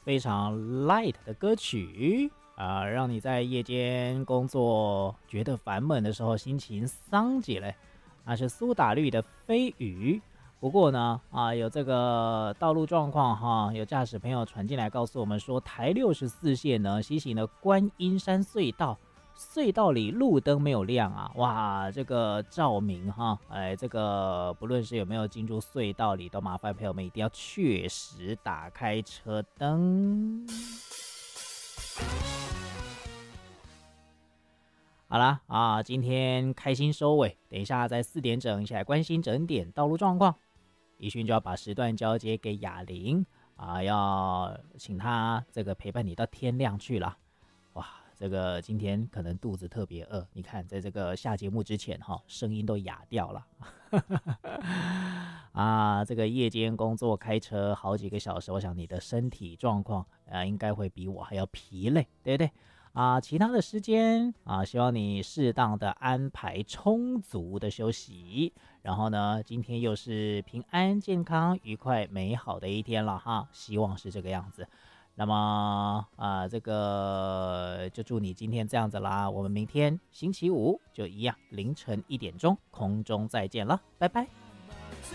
非常 light 的歌曲让你在夜间工作觉得烦闷的时候心情丧起来。那是苏打绿的飞雨。不过呢有这个道路状况哈，有驾驶朋友传进来告诉我们说，台64线呢西行的观音山隧道，隧道里路灯没有亮啊，哇，这个照明哈，这个不论是有没有进入隧道里，都麻烦朋友们一定要确实打开车灯。好啦今天开心收尾，等一下在4点整一起来关心整点道路状况。宜勋就要把时段交接给雅玲要请她这个陪伴你到天亮去了。哇，这个今天可能肚子特别饿，你看在这个下节目之前声音都哑掉了这个夜间工作开车好几个小时，我想你的身体状况应该会比我还要疲累，对不对其他的时间希望你适当的安排充足的休息，然后呢，今天又是平安、健康、愉快、美好的一天了哈，希望是这个样子。那么这个就祝你今天这样子啦，我们明天星期五就一样凌晨1点钟空中再见了，拜拜。